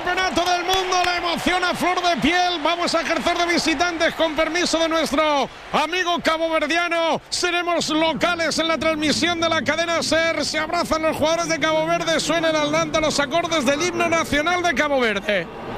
Campeonato del Mundo, la emoción a flor de piel. Vamos a ejercer de visitantes con permiso de nuestro amigo caboverdiano. Seremos locales en la transmisión de la cadena SER. Se abrazan los jugadores de Cabo Verde, suenan al Nanta los acordes del himno nacional de Cabo Verde.